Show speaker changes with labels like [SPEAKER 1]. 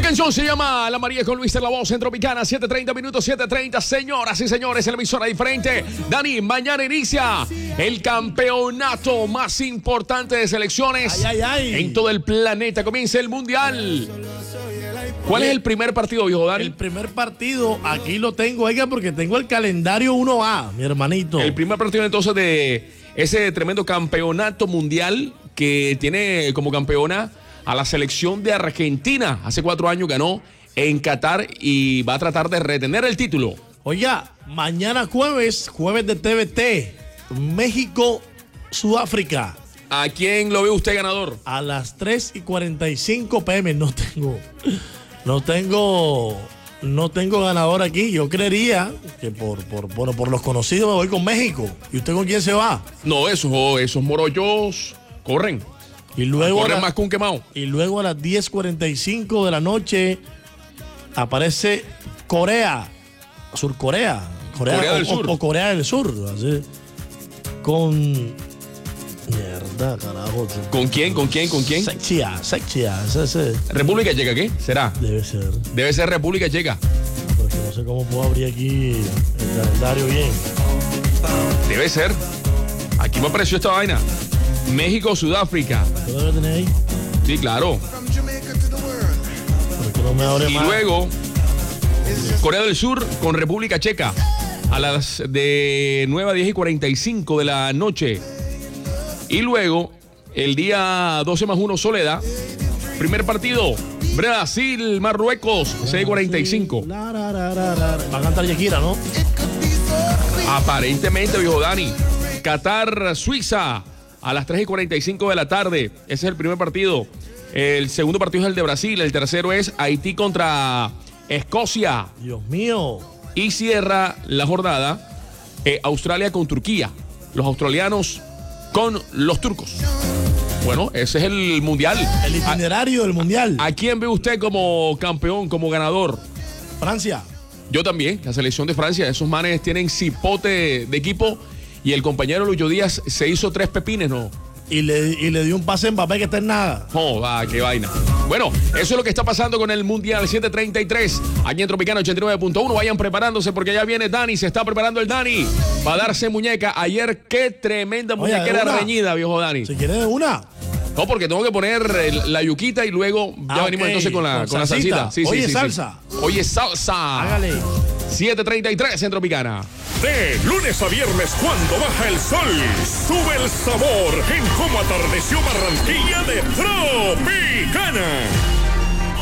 [SPEAKER 1] canción se llama La María con Luis de la Voz en Tropicana, 7:30 minutos, 7:30. Señoras y señores, en la emisora diferente. Dani, mañana inicia el campeonato más importante de selecciones en todo el planeta. Comienza el Mundial. ¿Cuál es el primer partido, viejo Dani?
[SPEAKER 2] El primer partido, aquí lo tengo, oiga, porque tengo el calendario 1A, mi hermanito.
[SPEAKER 1] El primer partido entonces de ese tremendo campeonato mundial que tiene como campeona a la selección de Argentina. Hace 4 años ganó en Qatar y va a tratar de retener el título.
[SPEAKER 2] Oiga, mañana jueves de TVT, México, Sudáfrica.
[SPEAKER 1] ¿A quién lo ve usted ganador?
[SPEAKER 2] A las 3:45 p.m. No tengo ganador aquí. Yo creería que por los conocidos me voy con México. ¿Y usted con quién se va?
[SPEAKER 1] No, esos morollos corren.
[SPEAKER 2] Y luego
[SPEAKER 1] corren más que un quemado.
[SPEAKER 2] Y luego a las 10:45 de la noche aparece Corea, Surcorea.
[SPEAKER 1] Corea del Sur.
[SPEAKER 2] O Corea del Sur. Así, con... Mierda, carajo.
[SPEAKER 1] ¿Con quién?
[SPEAKER 2] Sexia. Ese.
[SPEAKER 1] ¿República Checa qué? ¿Será? Debe ser República Checa.
[SPEAKER 2] Porque no sé cómo puedo abrir aquí el calendario bien.
[SPEAKER 1] Debe ser. Aquí me apareció esta vaina. México, Sudáfrica.
[SPEAKER 2] ¿Qué debe tener ahí?
[SPEAKER 1] Sí, claro.
[SPEAKER 2] Porque no me abre
[SPEAKER 1] y
[SPEAKER 2] más.
[SPEAKER 1] Luego, Corea del Sur con República Checa. A las de 9 a 10:45 de la noche. Y luego, el día 12+1, Soledad. Primer partido, Brasil, Marruecos, 6:45.
[SPEAKER 2] Va a cantar Shakira, ¿no?
[SPEAKER 1] Aparentemente, viejo Dani. Qatar, Suiza, a las 3:45 de la tarde. Ese es el primer partido. El segundo partido es el de Brasil. El tercero es Haití contra Escocia.
[SPEAKER 2] Dios mío.
[SPEAKER 1] Y cierra la jornada Australia con Turquía. Los australianos con los turcos. Bueno, ese es el mundial.
[SPEAKER 2] El itinerario del mundial.
[SPEAKER 1] ¿A quién ve usted como campeón, como ganador?
[SPEAKER 2] Francia.
[SPEAKER 1] Yo también, la selección de Francia. Esos manes tienen cipote de equipo. Y el compañero Lucho Díaz se hizo 3 pepines, ¿no?
[SPEAKER 2] Y le dio un pase en Mbappé que está en nada.
[SPEAKER 1] Oh, qué vaina. Bueno, eso es lo que está pasando con el Mundial 7:33. Aquí en Tropicana 89.1. Vayan preparándose porque ya viene Dani. Se está preparando el Dani para darse muñeca. Ayer, qué tremenda muñequera reñida, viejo Dani.
[SPEAKER 2] Si quiere de una.
[SPEAKER 1] No, porque tengo que poner la yuquita y luego ya venimos entonces con la salsita. Sí,
[SPEAKER 2] Oye, salsa.
[SPEAKER 1] Oye, salsa.
[SPEAKER 2] Hágale.
[SPEAKER 1] 7:33 en Tropicana.
[SPEAKER 3] De lunes a viernes, cuando baja el sol, sube el sabor en cómo atardeció Barranquilla de Tropicana.